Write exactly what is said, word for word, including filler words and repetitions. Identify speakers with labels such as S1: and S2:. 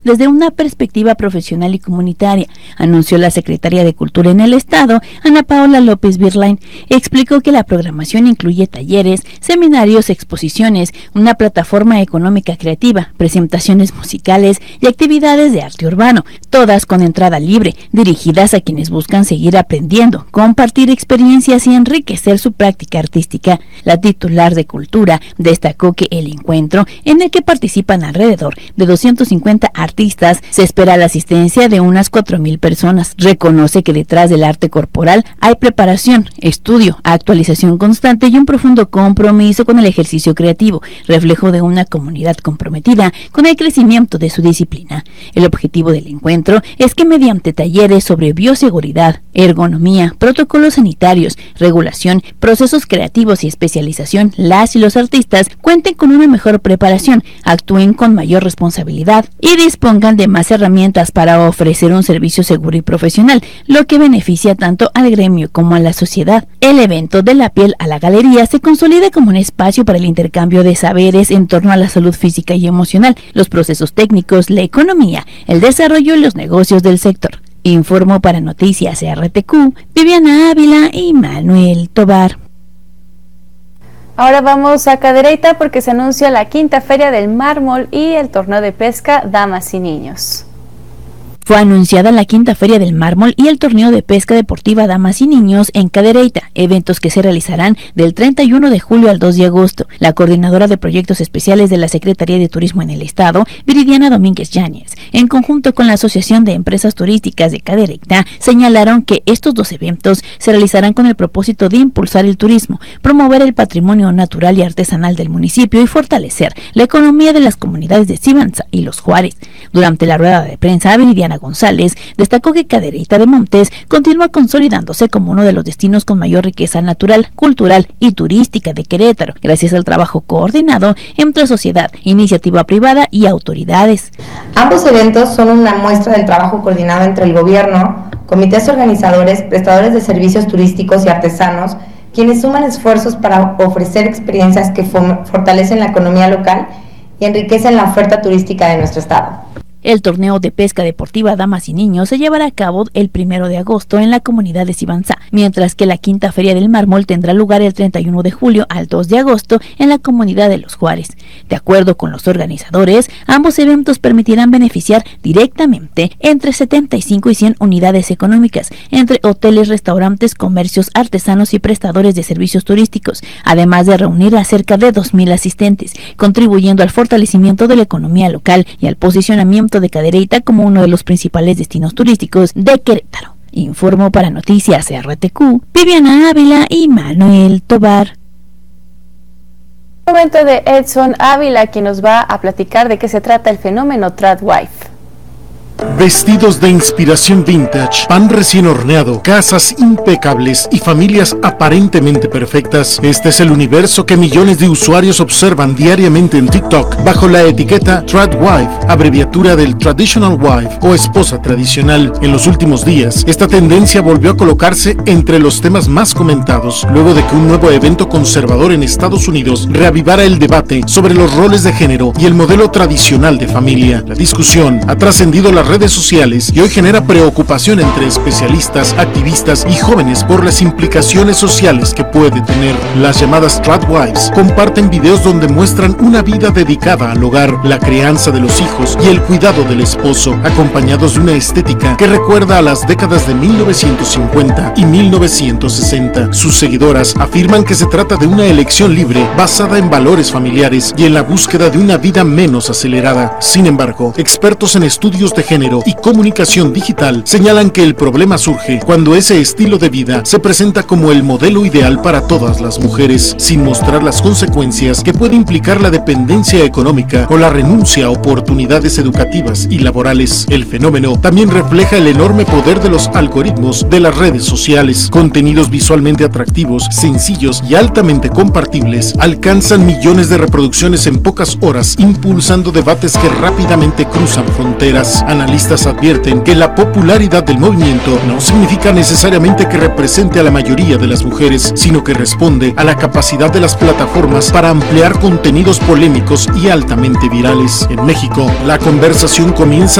S1: desde una perspectiva profesional y comunitaria, anunció la secretaria de Cultura en el Estado, Ana Paola López Virlain. Explicó que la programación incluye talleres, seminarios, exposiciones, una plataforma económica creativa, presentaciones musicales y actividades de arte urbano, todas con entrada libre, dirigidas a quienes buscan seguir aprendiendo, compartir experiencias y enriquecer su práctica artística. La titular de Cultura destacó que el encuentro, en el que participan alrededor de doscientos cincuenta artistas, artistas, se espera la asistencia de unas cuatro mil personas. Reconoce que detrás del arte corporal hay preparación, estudio, actualización constante y un profundo compromiso con el ejercicio creativo, reflejo de una comunidad comprometida con el crecimiento de su disciplina. El objetivo del encuentro es que mediante talleres sobre bioseguridad, ergonomía, protocolos sanitarios, regulación, procesos creativos y especialización, las y los artistas cuenten con una mejor preparación, actúen con mayor responsabilidad y dispongan de más herramientas para ofrecer un servicio seguro y profesional, lo que beneficia tanto al gremio como a la sociedad. El evento De la piel a la galería se consolida como un espacio para el intercambio de saberes en torno a la salud física y emocional, los procesos técnicos, la economía, el desarrollo y los negocios del sector. Informó para Noticias R T Q, Viviana Ávila y Manuel Tobar.
S2: Ahora vamos a Cadereyta porque se anuncia la quinta feria del mármol y el torneo de pesca Damas y Niños.
S1: Fue anunciada la quinta Feria del Mármol y el torneo de pesca deportiva Damas y Niños en Cadereyta, eventos que se realizarán del treinta y uno de julio al dos de agosto. La coordinadora de proyectos especiales de la Secretaría de Turismo en el Estado, Viridiana Domínguez Yáñez, en conjunto con la Asociación de Empresas Turísticas de Cadereyta, señalaron que estos dos eventos se realizarán con el propósito de impulsar el turismo, promover el patrimonio natural y artesanal del municipio y fortalecer la economía de las comunidades de Sibanza y Los Juárez. Durante la rueda de prensa, Viridiana González destacó que Cadereyta de Montes continúa consolidándose como uno de los destinos con mayor riqueza natural, cultural y turística de Querétaro, gracias al trabajo coordinado entre sociedad, iniciativa privada y autoridades.
S3: Ambos eventos son una muestra del trabajo coordinado entre el gobierno, comités organizadores, prestadores de servicios turísticos y artesanos, quienes suman esfuerzos para ofrecer experiencias que fortalecen la economía local y enriquecen la oferta turística de nuestro estado.
S1: El torneo de pesca deportiva Damas y Niños se llevará a cabo el primero de agosto en la comunidad de Sibanza, mientras que la quinta Feria del Mármol tendrá lugar el treinta y uno de julio al dos de agosto en la comunidad de Los Juárez. De acuerdo con los organizadores, ambos eventos permitirán beneficiar directamente entre setenta y cinco y cien unidades económicas, entre hoteles, restaurantes, comercios, artesanos y prestadores de servicios turísticos, además de reunir a cerca de dos mil asistentes, contribuyendo al fortalecimiento de la economía local y al posicionamiento de Cadereyta como uno de los principales destinos turísticos de Querétaro. Informó para Noticias R T Q, Viviana Ávila y Manuel Tobar.
S2: Momento de Edson Ávila, quien nos va a platicar de qué se trata el fenómeno Tradwife.
S4: Vestidos de inspiración vintage, pan recién horneado, casas impecables y familias aparentemente perfectas. Este es el universo que millones de usuarios observan diariamente en TikTok bajo la etiqueta Tradwife, abreviatura del Traditional Wife o esposa tradicional. En los últimos días, esta tendencia volvió a colocarse entre los temas más comentados, luego de que un nuevo evento conservador en Estados Unidos reavivara el debate sobre los roles de género y el modelo tradicional de familia. La discusión ha trascendido las redes sociales y hoy genera preocupación entre especialistas, activistas y jóvenes por las implicaciones sociales que puede tener. Las llamadas Tradwives comparten videos donde muestran una vida dedicada al hogar, la crianza de los hijos y el cuidado del esposo, acompañados de una estética que recuerda a las décadas de mil novecientos cincuenta y mil novecientos sesenta. Sus seguidoras afirman que se trata de una elección libre basada en valores familiares y en la búsqueda de una vida menos acelerada. Sin embargo, expertos en estudios de género y comunicación digital señalan que el problema surge cuando ese estilo de vida se presenta como el modelo ideal para todas las mujeres, sin mostrar las consecuencias que puede implicar la dependencia económica o la renuncia a oportunidades educativas y laborales. El fenómeno también refleja el enorme poder de los algoritmos de las redes sociales. Contenidos visualmente atractivos, sencillos y altamente compartibles alcanzan millones de reproducciones en pocas horas, impulsando debates que rápidamente cruzan fronteras. Analizan analistas advierten que la popularidad del movimiento no significa necesariamente que represente a la mayoría de las mujeres, sino que responde a la capacidad de las plataformas para ampliar contenidos polémicos y altamente virales. En México, la conversación comienza